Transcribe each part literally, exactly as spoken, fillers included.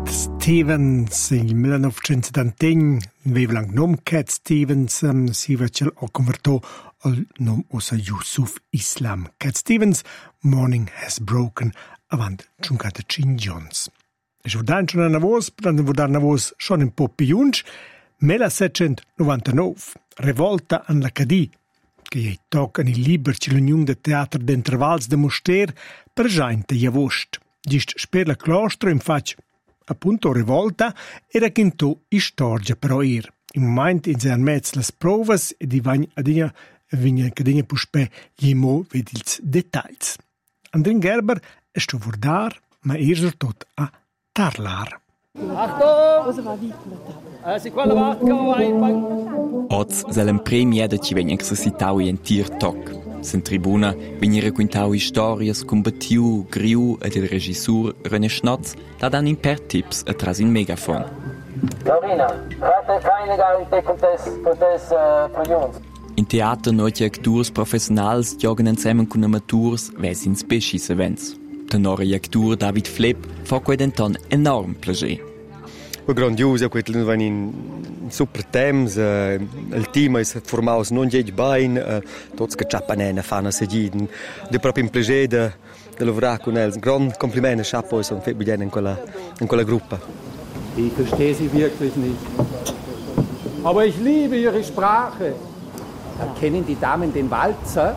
Stevens, il millenovecentosettantun, aveva lang nom Cat Stevens, um, si va cel o convertò al nom osa Yusuf Islam. Cat Stevens, Morning Has Broken, avant giuncata Chin Jones. E Jordan schon una voz, dann wurde una voz schon un po' più junge, millesettecentonovantanove, Revolta an l'Acadie, che è tocca nel liber c'è l'Unione de Teatro d'Intervals de Moster per gente javost. Gist sper la claustro in faccia appunto Revolta e raccontò storia però ir. In moment in sean mezz las provas e di vagn adina vigna cadena puspe gli mo vedils dettagls. Andrin Gerber è sto vurdar, ma ir sortot a tarlar. Achtung! Eh, si quella vacca vai. Oz s'el premia da ci vegn exercitau in tir toc. Sen tribuna vegn raccontau storias combattiu, griu ed il regissur René Schnotz la dan in per tips a tras in megafon. Lorina, fate keine Garante contest contest Projons. In teater noche actors professionals joggen insieme con amateurs ves in species events. Tenor actor David Flepp fa quei denton enorm plager. È grandioso, quello va in super temps, uh, il team è formato non già bene, uh, tutti che ciappanene fanno seguire. È proprio un piacere di, di lavorare con loro. Un grande complimento, chapeau, sono fatto bene in quella, in quella gruppa. Ich verstehe sie wirklich nicht. Aber ich liebe ihre Sprache. Erkennen die Damen den Walzer?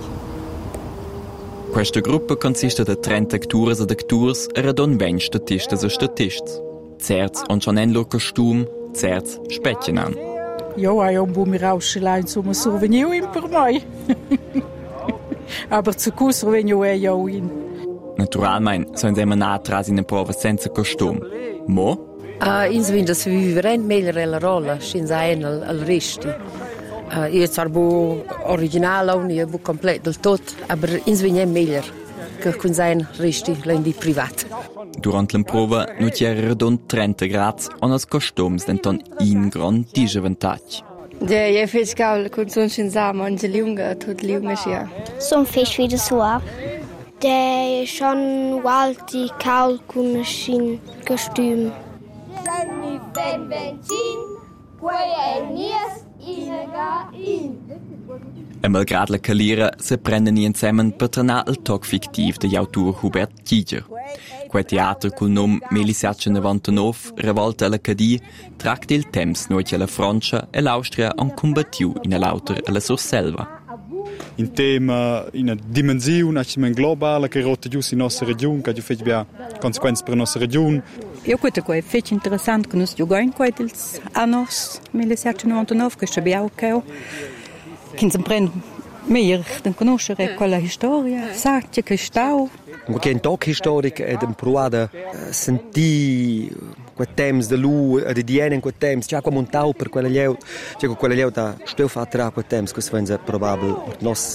Questa gruppa consiste da trenta actores ed actors e radon ven statistas e statists. Zerz und schon ein lor costum, zerz spettchen an. Ja, ein Umbu mir rausschlein zum Souvenir in per mai. Aber zu kus Souvenir è ja in. Naturalmein sollen sie immer natras in der Prova senza costum. Mo? Uh, ins vin das viveren meglio la rolla, sin sein al, al resti. Uh, io sarbo originale, un io bu complet del tot, aber ins vin meglio che con sein resti lendi privat. Durant l'improva nu c'era redond trenta gradi e os costums denton in gran disavantatg. Ja, je fes gaul con son scinsama, anche lunga, tot lunga sia. Son fes wieder so ab. Der schon walti kaul con schin costüm. Semi fem benzin, quei è nies inega in. E malgrad la calira se prendono insieme per tornare al toc fictiv degli autor Hubert Giger. Quel teatro col nome millesettecentonovantanove, Revolta all'Acadie, tracta il temps noce alla Francia e l'Austria han combattiu in l'autor alla Surselva. In tema, in una dimensione globale che rotta giù in nostra regione, che ha fatto conseguenze per la nostra regione. Io credo che è molto interessante che noi giochiamo con gli anni millesettecentonovantanove, che abbiamo fatto. Che si prende meglio di conoscere quella storia, sacce che stau. Anche in toc storico ed in provata sentì quei temps de lu e di diene in quei temps, c'è come un tau per quella lieu, c'è quella lieu da steu fa tra quei temps, che si pensa probabile per nos